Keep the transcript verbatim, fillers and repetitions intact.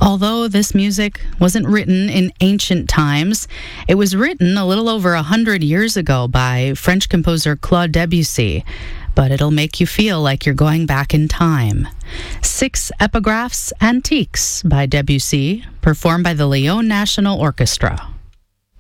Although this music wasn't written in ancient times, it was written a little over a hundred years ago by French composer Claude Debussy, but it'll make you feel like you're going back in time. Six Epigraphs Antiques by Debussy, performed by the Lyon National Orchestra.